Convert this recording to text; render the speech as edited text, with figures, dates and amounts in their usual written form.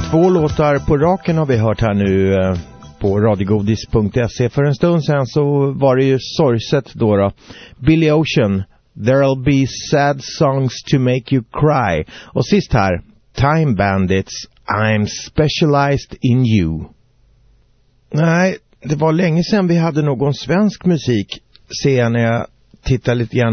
2 låtar på raken har vi hört här nu på radiogodis.se. För en stund sedan så var det ju sorgset då. Billy Ocean, There'll be sad songs to make you cry. Och sist här, Time Bandits, I'm specialized in you. Nej, det var länge sedan vi hade någon svensk musik, ser jag när jag tittar lite grann